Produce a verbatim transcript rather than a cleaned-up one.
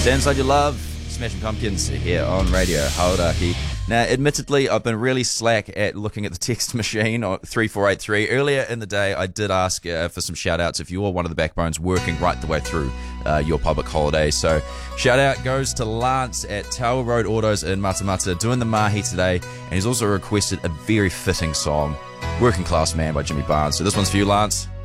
Dance Like You Love, Smashing Pumpkins here on Radio Hauraki. Now, admittedly, I've been really slack at looking at the text machine on three four eight three. Earlier in the day, I did ask uh, for some shout-outs if you're one of the backbones working right the way through uh, your public holiday. So, shout-out goes to Lance at Tower Road Autos in Matamata, doing the mahi today, and he's also requested a very fitting song, Working Class Man by Jimmy Barnes. So this one's for you, Lance.